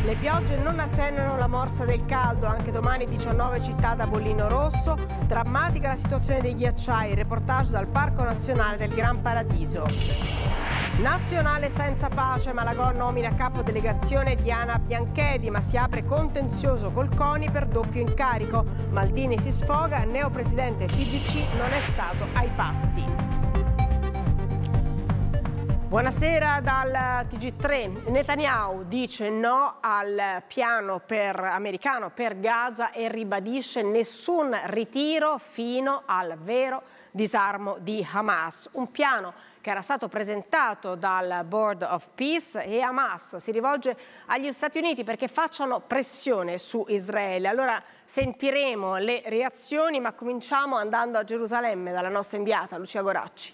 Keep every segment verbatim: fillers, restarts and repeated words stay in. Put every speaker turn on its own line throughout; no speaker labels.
Le piogge non attenuano la morsa del caldo, anche domani diciannove città da bollino rosso. Drammatica la situazione dei ghiacciai, reportage dal Parco Nazionale del Gran Paradiso. Nazionale senza pace, Malagò nomina capo delegazione Diana Bianchedi, ma si apre contenzioso col CONI per doppio incarico. Maldini si sfoga, neopresidente T G C non è stato ai patti. Buonasera dal T G tre. Netanyahu dice no al piano per, americano per Gaza e ribadisce nessun ritiro fino al vero disarmo di Hamas. Un piano che era stato presentato dal Board of Peace, e Hamas si rivolge agli Stati Uniti perché facciano pressione su Israele. Allora sentiremo le reazioni, ma cominciamo andando a Gerusalemme dalla nostra inviata Lucia Goracci.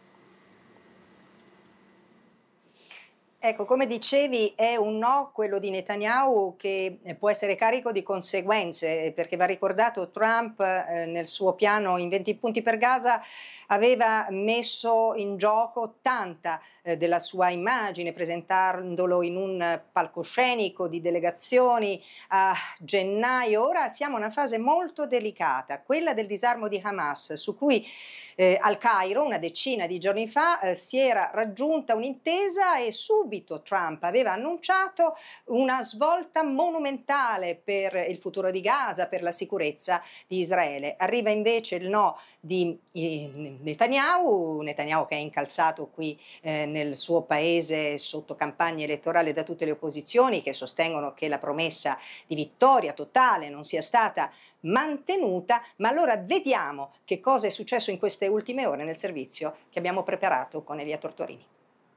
Ecco, come dicevi, è un no quello di Netanyahu che può essere carico di conseguenze, perché va ricordato Trump eh, nel suo piano in venti punti per Gaza aveva messo in gioco tanta eh, della sua immagine, presentandolo in un palcoscenico di delegazioni a gennaio. Ora siamo in una fase molto delicata, quella del disarmo di Hamas, su cui eh, al Cairo una decina di giorni fa eh, si era raggiunta un'intesa e subito Trump aveva annunciato una svolta monumentale per il futuro di Gaza, per la sicurezza di Israele. Arriva invece il no di eh, Netanyahu, Netanyahu che è incalzato qui eh, nel suo paese sotto campagna elettorale da tutte le opposizioni che sostengono che la promessa di vittoria totale non sia stata mantenuta. Ma allora vediamo che cosa è successo in queste ultime ore nel servizio che abbiamo preparato con Elia Tortorini.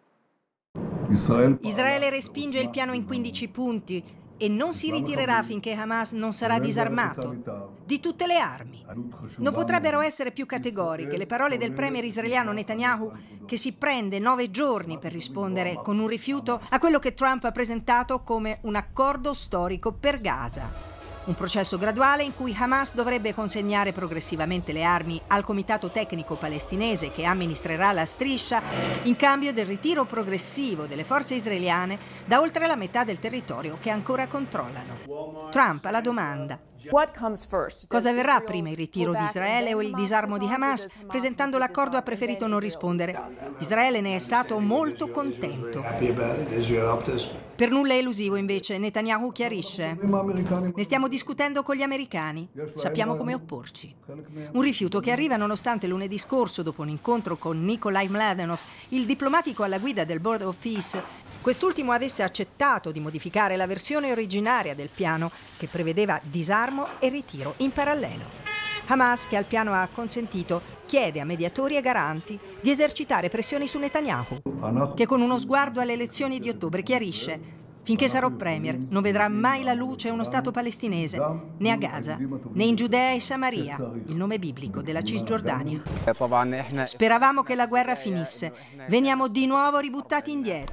Israele respinge il piano in quindici punti e non si ritirerà finché Hamas non sarà disarmato di tutte le armi. Non potrebbero essere più categoriche le parole del premier israeliano Netanyahu, che si prende nove giorni per rispondere con un rifiuto a quello che Trump ha presentato come un accordo storico per Gaza. Un processo graduale in cui Hamas dovrebbe consegnare progressivamente le armi al comitato tecnico palestinese che amministrerà la striscia in cambio del ritiro progressivo delle forze israeliane da oltre la metà del territorio che ancora controllano. Trump ha la domanda: cosa verrà prima, il ritiro di Israele o il disarmo di Hamas? Presentando l'accordo ha preferito non rispondere. Israele ne è stato molto contento. Per nulla elusivo invece Netanyahu chiarisce: ne stiamo discutendo con gli americani, sappiamo come opporci. Un rifiuto che arriva nonostante lunedì scorso, dopo un incontro con Nikolai Mladenov, il diplomatico alla guida del Board of Peace, quest'ultimo avesse accettato di modificare la versione originaria del piano che prevedeva disarmo e ritiro in parallelo. Hamas, che al piano ha acconsentito, chiede a mediatori e garanti di esercitare pressioni su Netanyahu, che con uno sguardo alle elezioni di ottobre chiarisce: finché sarò premier non vedrà mai la luce uno Stato palestinese, né a Gaza, né in Giudea e Samaria, il nome biblico della Cisgiordania. Speravamo che la guerra finisse, veniamo di nuovo ributtati indietro.